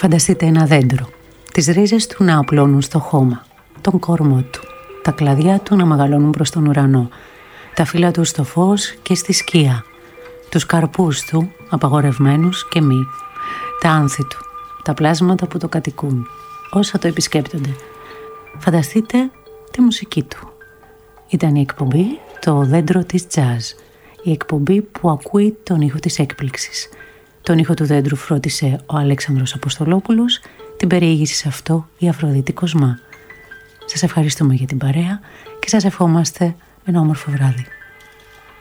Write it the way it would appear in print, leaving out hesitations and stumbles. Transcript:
Φανταστείτε ένα δέντρο, τις ρίζες του να απλώνουν στο χώμα, τον κόρμό του, τα κλαδιά του να μεγαλώνουν προς τον ουρανό, τα φύλλα του στο φως και στη σκία, τους καρπούς του απαγορευμένους και μη, τα άνθη του, τα πλάσματα που το κατοικούν, όσα το επισκέπτονται. Φανταστείτε τη μουσική του. Ήταν η εκπομπή «Το δέντρο της τζάζ», η εκπομπή που ακούει τον ήχο της έκπληξης. Τον ήχο του δέντρου φρόντισε ο Αλέξανδρος Αποστολόπουλος, την περιήγηση σε αυτό η Αφροδίτη Κοσμά. Σας ευχαριστούμε για την παρέα και σας ευχόμαστε ένα όμορφο βράδυ.